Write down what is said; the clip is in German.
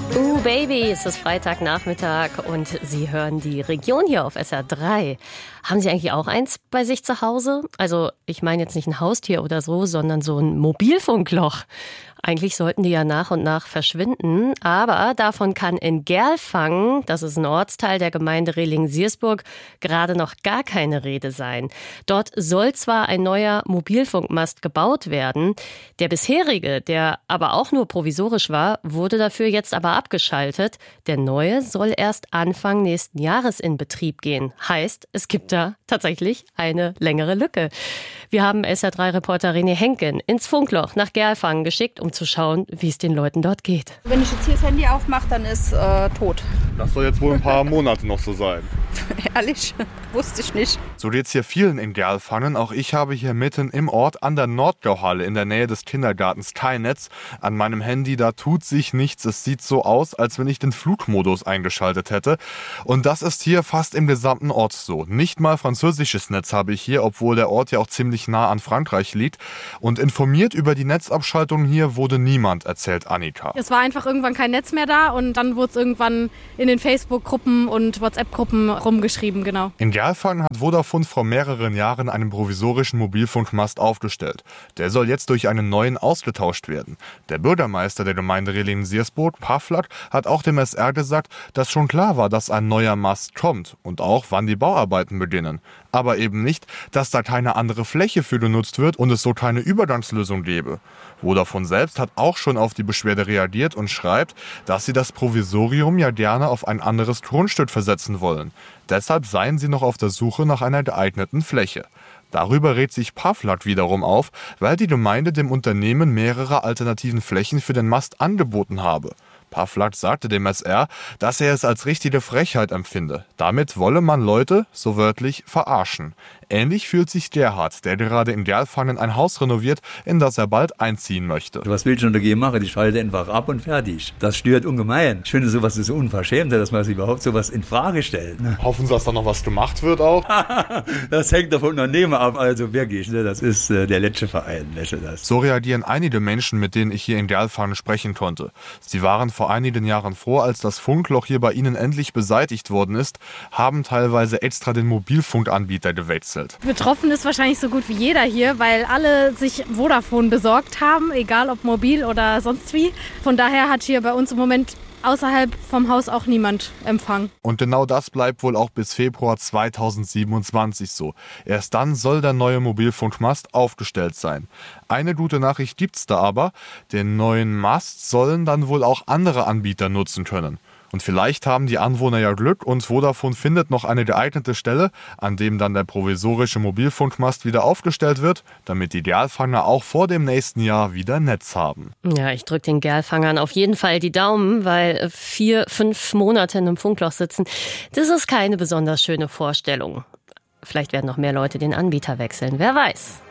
Baby, es ist Freitagnachmittag und Sie hören die Region hier auf SR3. Haben Sie eigentlich auch eins bei sich zu Hause? Also ich meine jetzt nicht ein Haustier oder so, sondern so ein Mobilfunkloch. Eigentlich sollten die ja nach und nach verschwinden, aber davon kann in Gerlfangen, das ist ein Ortsteil der Gemeinde Rehling-Siersburg, gerade noch gar keine Rede sein. Dort soll zwar ein neuer Mobilfunkmast gebaut werden, der bisherige, der aber auch nur provisorisch war, wurde dafür jetzt aber abgeschaltet. Der neue soll erst Anfang nächsten Jahres in Betrieb gehen. Heißt, es gibt da tatsächlich eine längere Lücke. Wir haben SR3-Reporter René Henken ins Funkloch nach Gerlfangen geschickt, um zu schauen, wie es den Leuten dort geht. Wenn ich jetzt hier das Handy aufmache, dann ist tot. Das soll jetzt wohl ein paar Monate noch so sein. Ehrlich? Wusste ich nicht. So geht's hier vielen in Gerlfangen. Auch ich habe hier mitten im Ort an der Nordgauhalle in der Nähe des Kindergartens kein Netz. An meinem Handy, da tut sich nichts. Es sieht so aus, als wenn ich den Flugmodus eingeschaltet hätte. Und das ist hier fast im gesamten Ort so. Nicht mal französisches Netz habe ich hier, obwohl der Ort ja auch ziemlich nah an Frankreich liegt. Und informiert über die Netzabschaltung hier wurde niemand, erzählt Annika. Es war einfach irgendwann kein Netz mehr da und dann wurde es irgendwann in den Facebook-Gruppen und WhatsApp-Gruppen rumgeschrieben, genau. In Gerlfangen hat Vodafone vor mehreren Jahren einen provisorischen Mobilfunkmast aufgestellt. Der soll jetzt durch einen neuen ausgetauscht werden. Der Bürgermeister der Gemeinde Rehling-Siersburg, Pavlak, hat auch dem SR gesagt, dass schon klar war, dass ein neuer Mast kommt und auch wann die Bauarbeiten beginnen. Aber eben nicht, dass da keine andere Fläche für genutzt wird und es so keine Übergangslösung gäbe. Vodafone selbst hat auch schon auf die Beschwerde reagiert und schreibt, dass sie das Provisorium ja gerne auf ein anderes Grundstück versetzen wollen. Deshalb seien sie noch auf der Suche nach einer geeigneten Fläche. Darüber regt sich Pavlak wiederum auf, weil die Gemeinde dem Unternehmen mehrere alternativen Flächen für den Mast angeboten habe. Pavlak sagte dem SR, dass er es als richtige Frechheit empfinde. Damit wolle man Leute, so wörtlich, verarschen. Ähnlich fühlt sich Gerhard, der gerade in Gerlfangen ein Haus renoviert, in das er bald einziehen möchte. Was will ich schon dagegen machen? Ich schalte einfach ab und fertig. Das stört ungemein. Ich finde, sowas ist unverschämt, dass man sich überhaupt sowas in Frage stellt. Hoffen Sie, dass da noch was gemacht wird auch? Das hängt vom Unternehmer ab, also wirklich. Das ist der letzte Verein. Das. So reagieren einige Menschen, mit denen ich hier in Gerlfangen sprechen konnte. Sie waren vor einigen Jahren froh, als das Funkloch hier bei ihnen endlich beseitigt worden ist, haben teilweise extra den Mobilfunkanbieter gewechselt. Betroffen ist wahrscheinlich so gut wie jeder hier, weil alle sich Vodafone besorgt haben, egal ob mobil oder sonst wie. Von daher hat hier bei uns im Moment außerhalb vom Haus auch niemand Empfang. Und genau das bleibt wohl auch bis Februar 2027 so. Erst dann soll der neue Mobilfunkmast aufgestellt sein. Eine gute Nachricht gibt's da aber. Den neuen Mast sollen dann wohl auch andere Anbieter nutzen können. Und vielleicht haben die Anwohner ja Glück und Vodafone findet noch eine geeignete Stelle, an dem dann der provisorische Mobilfunkmast wieder aufgestellt wird, damit die Gerlfanger auch vor dem nächsten Jahr wieder Netz haben. Ja, ich drücke den Gerlfangern auf jeden Fall die Daumen, weil 4-5 Monate in einem Funkloch sitzen, das ist keine besonders schöne Vorstellung. Vielleicht werden noch mehr Leute den Anbieter wechseln, wer weiß.